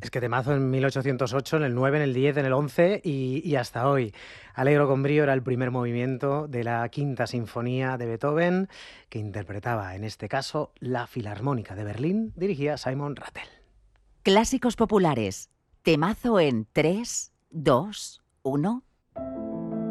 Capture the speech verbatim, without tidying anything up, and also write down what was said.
Es que temazo en mil ochocientos ocho, en el nueve, en el diez, en el once y, y hasta hoy. Alegro con brío era el primer movimiento de la Quinta Sinfonía de Beethoven, que interpretaba, en este caso, la Filarmónica de Berlín, dirigía Simon Rattle. Clásicos populares. Temazo en tres, dos, uno.